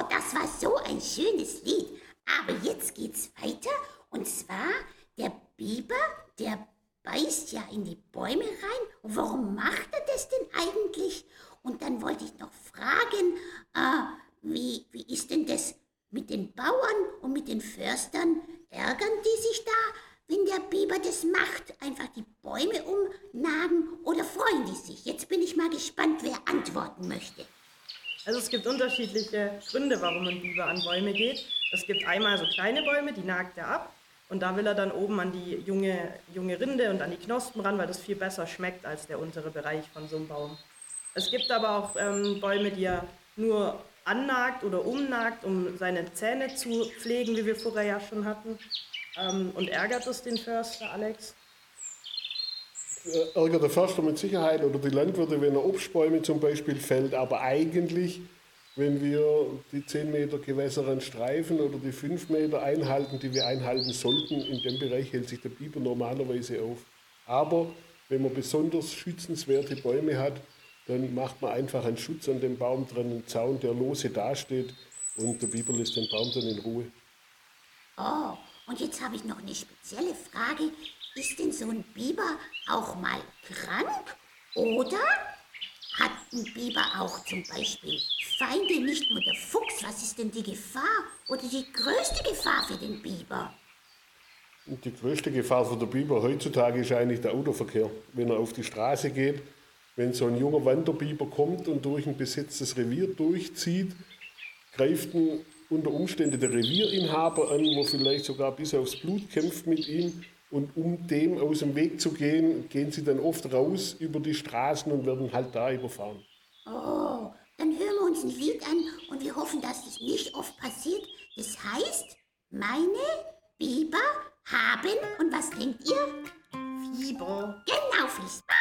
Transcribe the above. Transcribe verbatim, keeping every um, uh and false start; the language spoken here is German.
das war so ein schönes Lied. Aber jetzt geht's weiter. Und zwar, der Biber, der beißt ja in die Bäume rein. Und warum macht er das denn eigentlich? Und dann wollte ich noch fragen, äh, wie, wie ist denn das mit den Bauern und mit den Förstern? Ärgern die sich da, wenn der Biber das macht? Einfach die Bäume umnagen oder freuen die sich? Jetzt bin ich mal gespannt, wer antworten möchte. Also es gibt unterschiedliche Gründe, warum ein Biber an Bäume geht. Es gibt einmal so kleine Bäume, die nagt er ab. Und da will er dann oben an die junge, junge Rinde und an die Knospen ran, weil das viel besser schmeckt als der untere Bereich von so einem Baum. Es gibt aber auch ähm, Bäume, die er nur annagt oder umnagt, um seine Zähne zu pflegen, wie wir vorher ja schon hatten. Ähm, und ärgert es den Förster, Alex? Ärgert der Förster mit Sicherheit oder die Landwirte, wenn er Obstbäume zum Beispiel fällt. Aber eigentlich, wenn wir die zehn Meter gewässeren Streifen oder die fünf Meter einhalten, die wir einhalten sollten, in dem Bereich hält sich der Biber normalerweise auf. Aber wenn man besonders schützenswerte Bäume hat, dann macht man einfach einen Schutz an dem Baum dran, einen Zaun, der lose dasteht, und der Biber lässt den Baum dann in Ruhe. Oh, und jetzt habe ich noch eine spezielle Frage. Ist denn so ein Biber auch mal krank? Oder hat ein Biber auch zum Beispiel Feinde, nicht nur der Fuchs? Was ist denn die Gefahr oder die größte Gefahr für den Biber? Und die größte Gefahr für den Biber heutzutage ist eigentlich der Autoverkehr. Wenn er auf die Straße geht, wenn so ein junger Wanderbiber kommt und durch ein besetztes Revier durchzieht, greift ihn unter Umständen der Revierinhaber an, wo vielleicht sogar bis aufs Blut kämpft mit ihm. Und um dem aus dem Weg zu gehen, gehen sie dann oft raus über die Straßen und werden halt da überfahren. Oh, dann hören wir uns ein Lied an und wir hoffen, dass das nicht oft passiert. Das heißt, meine Biber haben, und was denkt ihr? Biber. Genau, viel Spaß!